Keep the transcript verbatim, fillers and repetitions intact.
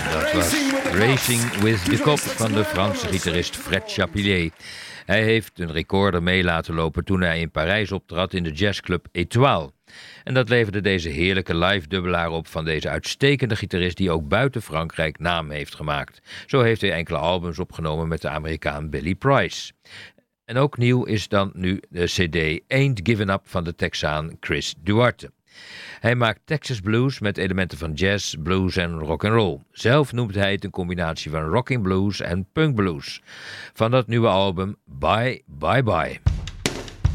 Dat was Racing with the Cops van de Franse gitarist Fred Chapillet. Hij heeft een recorder mee laten lopen toen hij in Parijs optrad in de jazzclub Étoile. En dat leverde deze heerlijke live dubbelaar op van deze uitstekende gitarist die ook buiten Frankrijk naam heeft gemaakt. Zo heeft hij enkele albums opgenomen met de Amerikaan Billy Price. En ook nieuw is dan nu de cd Ain't Given Up van de Texaan Chris Duarte. Hij maakt Texas blues met elementen van jazz, blues en rock'n'roll. Zelf noemt hij het een combinatie van rocking blues en punk blues. Van dat nieuwe album Bye Bye Bye.